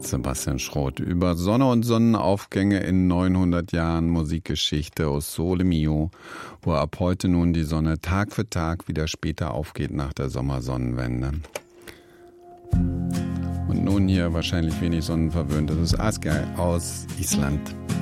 Sebastian Schroth über Sonne und Sonnenaufgänge in 900 Jahren Musikgeschichte aus Sole Mio, wo ab heute nun die Sonne Tag für Tag wieder später aufgeht nach der Sommersonnenwende. Und nun hier wahrscheinlich wenig sonnenverwöhnt. Das ist Asgeir aus Island.